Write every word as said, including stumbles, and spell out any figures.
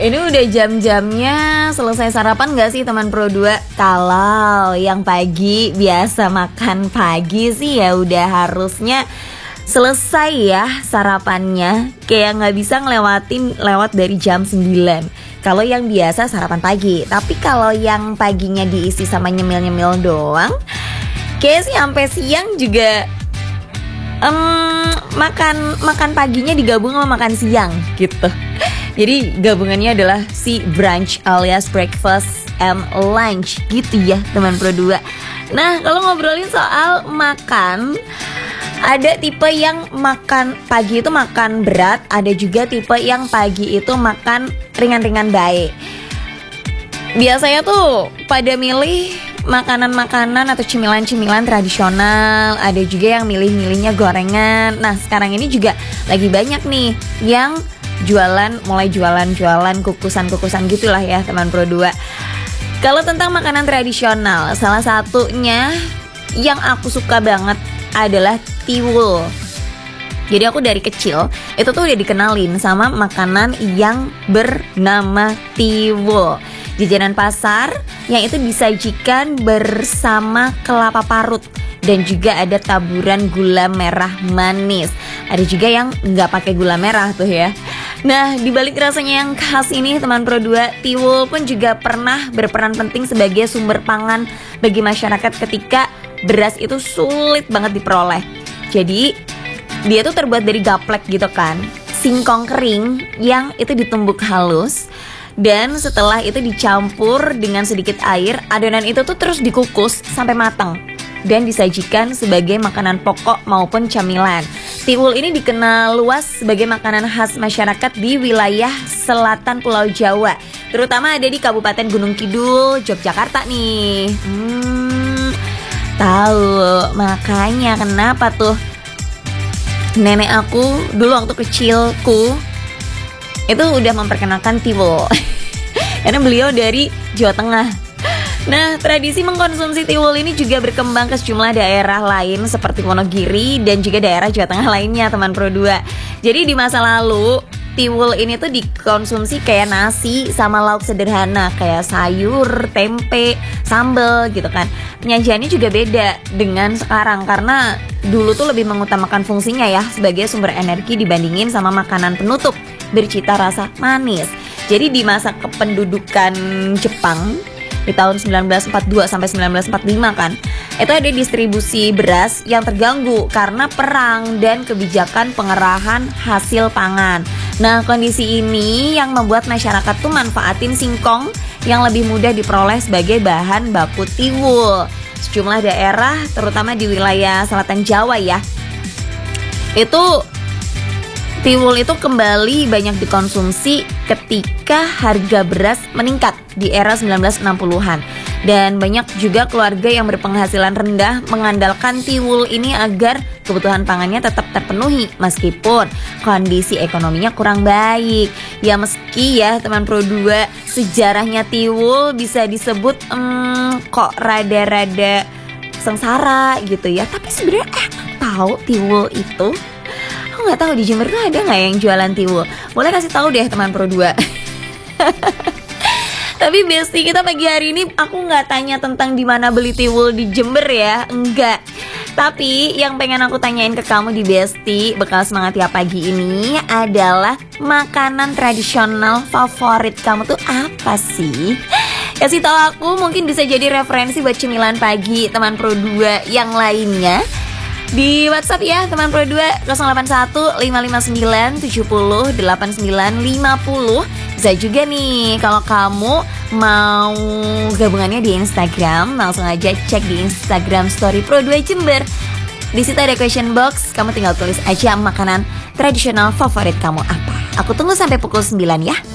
Ini udah jam-jamnya selesai sarapan gak sih teman Pro dua? Kalau yang pagi biasa makan pagi sih ya udah harusnya selesai ya sarapannya. Kayak gak bisa ngelewatin lewat dari jam sembilan kalau yang biasa sarapan pagi. Tapi kalau yang paginya diisi sama nyemil-nyemil doang, kayak sih sampai siang juga um, makan makan paginya digabung sama makan siang gitu. Jadi gabungannya adalah si brunch alias breakfast and lunch gitu ya teman Pro dua. Nah kalau ngobrolin soal makan, ada tipe yang makan pagi itu makan berat, ada juga tipe yang pagi itu makan ringan-ringan baik. Biasanya tuh pada milih makanan-makanan atau cemilan-cemilan tradisional, ada juga yang milih-milihnya gorengan. Nah sekarang ini juga lagi banyak nih yang jualan, mulai jualan-jualan kukusan-kukusan gitulah ya teman Pro dua. Kalau tentang makanan tradisional, salah satunya yang aku suka banget adalah tiwul. Jadi aku dari kecil itu tuh udah dikenalin sama makanan yang bernama tiwul. Jajanan pasar yang itu disajikan bersama kelapa parut dan juga ada taburan gula merah manis. Ada juga yang nggak pakai gula merah tuh ya. Nah, dibalik rasanya yang khas ini teman Pro dua, tiwul pun juga pernah berperan penting sebagai sumber pangan bagi masyarakat ketika beras itu sulit banget diperoleh. Jadi, dia tuh terbuat dari gaplek gitu kan, singkong kering yang itu ditumbuk halus. Dan setelah itu dicampur dengan sedikit air, adonan itu tuh terus dikukus sampai matang dan disajikan sebagai makanan pokok maupun camilan. Tiwul ini dikenal luas sebagai makanan khas masyarakat di wilayah selatan Pulau Jawa, terutama ada di Kabupaten Gunung Kidul, Yogyakarta nih. Hmm, tahu makanya kenapa tuh nenek aku dulu waktu kecilku itu udah memperkenalkan tiwul karena beliau dari Jawa Tengah. Nah, tradisi mengkonsumsi tiwul ini juga berkembang ke sejumlah daerah lain seperti Wonogiri dan juga daerah Jawa Tengah lainnya teman Pro dua. Jadi di masa lalu tiwul ini tuh dikonsumsi kayak nasi sama lauk sederhana kayak sayur, tempe, sambal gitu kan. Penyajiannya juga beda dengan sekarang karena dulu tuh lebih mengutamakan fungsinya ya sebagai sumber energi dibandingin sama makanan penutup bercita rasa manis. Jadi di masa kependudukan Jepang di tahun sembilan belas empat puluh dua sampai sembilan belas empat puluh lima kan, itu ada distribusi beras yang terganggu karena perang dan kebijakan pengerahan hasil pangan. Nah kondisi ini yang membuat masyarakat tuh manfaatin singkong yang lebih mudah diperoleh sebagai bahan baku tiwul. Sejumlah daerah terutama di wilayah selatan Jawa ya, itu tiwul itu kembali banyak dikonsumsi ketika harga beras meningkat di era sembilan belas enam puluhan. Dan banyak juga keluarga yang berpenghasilan rendah mengandalkan tiwul ini agar kebutuhan pangannya tetap terpenuhi meskipun kondisi ekonominya kurang baik. Ya meski ya teman Pro dua, sejarahnya tiwul bisa disebut hmm, kok rada-rada sengsara gitu ya. Tapi sebenarnya enak tahu tiwul itu. Aku nggak tahu di Jember tuh ada nggak yang jualan tiwul. Boleh kasih tahu deh teman Pro dua. Tapi Besti, kita pagi hari ini aku nggak tanya tentang di mana beli tiwul di Jember ya, enggak. Tapi yang pengen aku tanyain ke kamu di Besti bekal semangat ya pagi ini adalah makanan tradisional favorit kamu tuh apa sih? Kasih tahu aku, mungkin bisa jadi referensi buat cemilan pagi teman Pro dua yang lainnya. Di WhatsApp ya teman Pro dua nol delapan satu lima lima sembilan tujuh nol delapan sembilan lima nol. Bisa juga nih kalau kamu mau gabungannya di Instagram, langsung aja cek di Instagram Story Pro dua Jember. Di situ ada question box, kamu tinggal tulis aja makanan tradisional favorit kamu apa. Aku tunggu sampai pukul sembilan ya.